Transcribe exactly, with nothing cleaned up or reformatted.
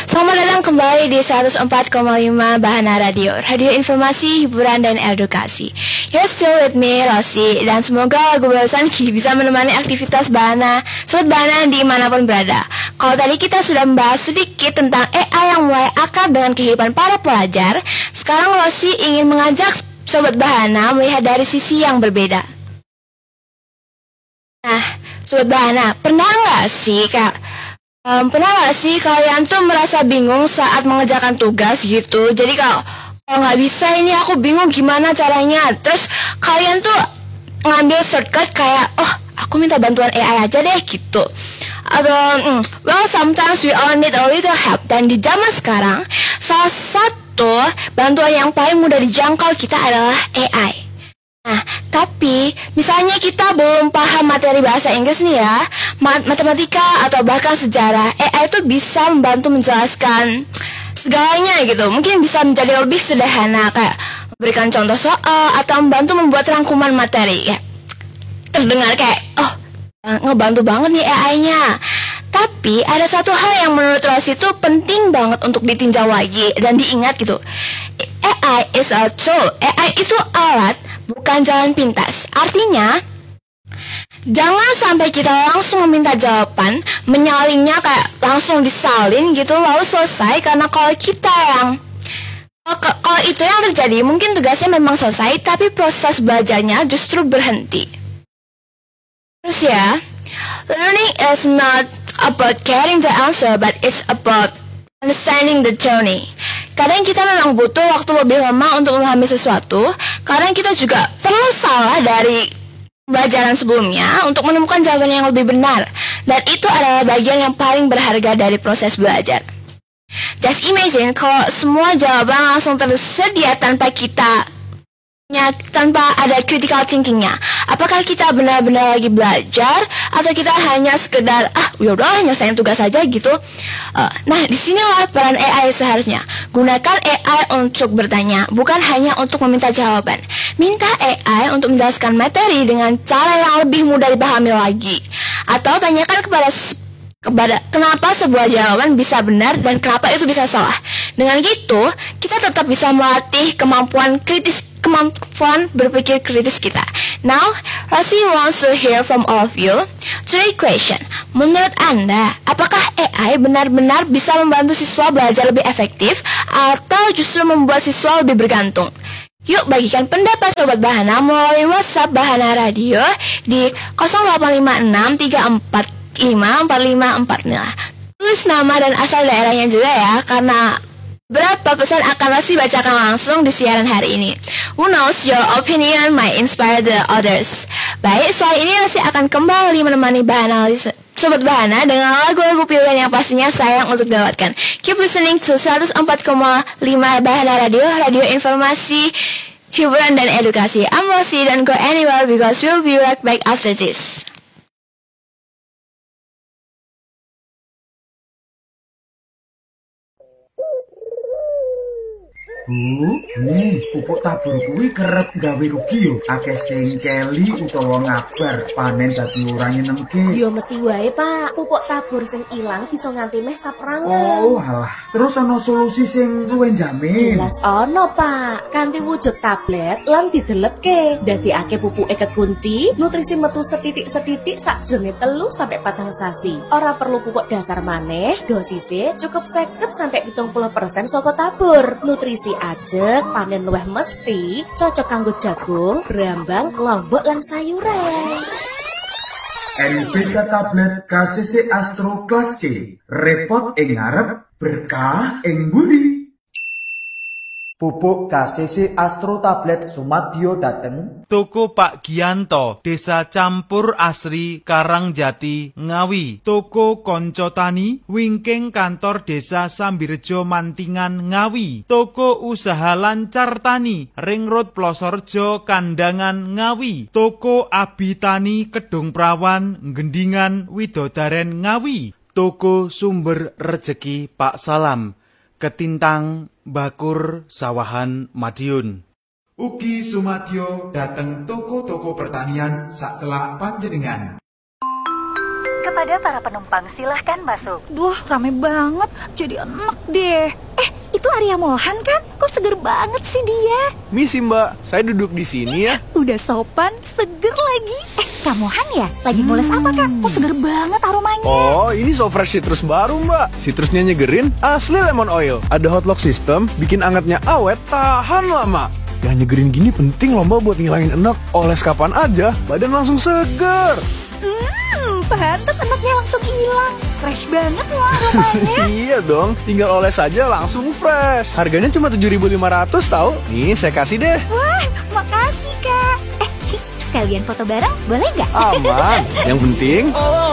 Selamat datang kembali di seratus empat koma lima Bahana Radio, radio informasi, hiburan, dan edukasi. You're still with me, Rosi, dan semoga lagu barusan bisa menemani aktivitas Bahana, Sobat Bahana dimanapun berada. Kalau tadi kita sudah membahas sedikit tentang A I yang mulai akrab dengan kehidupan para pelajar, sekarang Rosi ingin mengajak Sobat Bahana melihat dari sisi yang berbeda. Nah, Sobat Bahana, pernah nggak sih kak? Um, pernah gak sih kalian tuh merasa bingung saat mengerjakan tugas gitu? Jadi kalau kalau nggak bisa ini aku bingung gimana caranya. Terus kalian tuh ngambil shortcut kayak, oh aku minta bantuan A I aja deh gitu. Atau, mm, well sometimes we all need a little help. Dan di zaman sekarang, salah satu bantuan yang paling mudah dijangkau kita adalah A I. Nah, tapi misalnya kita belum paham materi bahasa Inggris nih ya, matematika atau bahkan sejarah, A I itu bisa membantu menjelaskan segalanya gitu. Mungkin bisa menjadi lebih sederhana, kayak memberikan contoh soal atau membantu membuat rangkuman materi. Ya, terdengar kayak, oh ngebantu banget nih A I-nya. Tapi ada satu hal yang menurut Rosi itu penting banget untuk ditinjau lagi dan diingat gitu. A I is a tool. A I itu alat, bukan jalan pintas. Artinya, jangan sampai kita langsung meminta jawaban, menyalinnya kayak langsung disalin gitu lalu selesai. Karena kalau kita yang kalau itu yang terjadi, mungkin tugasnya memang selesai, tapi proses belajarnya justru berhenti. Terus ya, learning is not about getting the answer, but it's about understanding the journey. Kadang kita memang butuh waktu lebih lama untuk memahami sesuatu. Kadang kita juga perlu salah dari pembelajaran sebelumnya untuk menemukan jawaban yang lebih benar. Dan itu adalah bagian yang paling berharga dari proses belajar. Just imagine kalau semua jawaban langsung tersedia tanpa kita tanpa ada critical thinkingnya. Apakah kita benar-benar lagi belajar atau kita hanya sekedar ah yaudah nyelesain tugas saja gitu? Uh, nah disinilah peran A I seharusnya. Gunakan A I untuk bertanya, bukan hanya untuk meminta jawaban. Minta A I untuk menjelaskan materi dengan cara yang lebih mudah dipahami lagi. Atau tanyakan kepada kepada kenapa sebuah jawaban bisa benar dan kenapa itu bisa salah. Dengan gitu, kita tetap bisa melatih kemampuan kritis, kemampuan berpikir kritis kita. Now, Rosi wants to hear from all of you. Three question. Menurut Anda, apakah A I benar-benar bisa membantu siswa belajar lebih efektif atau justru membuat siswa lebih bergantung? Yuk bagikan pendapat Sobat Bahana melalui WhatsApp Bahana Radio di nol delapan lima enam tiga empat lima empat lima empat. Tulis nama dan asal daerahnya juga ya, karena berapa pesan akan Rosi bacakan langsung di siaran hari ini. Who knows, your opinion might inspire the others. Baik, setelah ini Rosi akan kembali menemani Bahana Sobat Bahana dengan lagu-lagu pilihan yang pastinya sayang untuk dilewatkan. Keep listening to seratus empat koma lima Bahana Radio, radio informasi, hiburan, dan edukasi. I'm Rosi, don't go anywhere because we'll be right back after this. Bu, nih pupuk tabur kuwi kerep gawe rugi yo. Akeh sing keli utawa ngabar panen dadi ora nyenengke. Yo mesti wae, Pak. Pupuk tabur sing ilang bisa nganti mes saprangan. Oh, alah. Terus ana solusi sing luwih jamin. Jelas ana, Pak. Kanthi wujud tablet lan didelepke. Dadekake pupuke kekunci, nutrisi metu setitik-setitik sakjroning telu sampai patang sasi. Ora perlu pupuk dasar maneh, dosise cukup seket sampai pitung puluh persen saka tabur. Nutrisi ajeg, panen luwih mesti, cocok kanggo jagung, brambang, lombok lan sayuran. N B K tablet K C C Astro Kelas C, repot ing ngarep, berkah ing mburi. Pupuk K C C Astro Tablet Sumadyo dateng Toko Pak Gianto, Desa Campur Asri, Karangjati, Ngawi. Toko Konco Tani, wingking kantor Desa Sambirejo Mantingan, Ngawi. Toko Usaha Lancar Tani, Ring Road Plosorjo, Kandangan, Ngawi. Toko Abi Tani, Kedung Prawan, Gendingan, Widodaren, Ngawi. Toko Sumber Rejeki Pak Salam, Ketintang, Bakur, Sawahan, Madiun. Ugi Sumadyo dateng toko-toko pertanian sak celak panjenengan. Kepada para penumpang silahkan masuk. Duh, rame banget. Jadi enak deh. Eh, itu Arya Mohan kan? Kok seger banget sih dia? Misi mbak, saya duduk di sini ya. Udah sopan, seger lagi. Eh, Kak Mohan ya? Lagi mules apa Kak? Kok seger banget aromanya? Oh, ini so fresh citrus baru mbak. Citrusnya nyegerin, asli lemon oil. Ada hot lock system, bikin angetnya awet, tahan lama. Yang nyegerin gini penting loh mbak buat ngilangin enek. Oles kapan aja, badan langsung seger. Hmm, pantas enaknya langsung hilang. Fresh banget loh aromanya. Iya dong, tinggal oles aja langsung fresh. Harganya cuma tujuh ribu lima ratus tahu. Nih, saya kasih deh. Wah, makasih Kak. Eh, sekalian foto bareng boleh nggak? Aman. Yang penting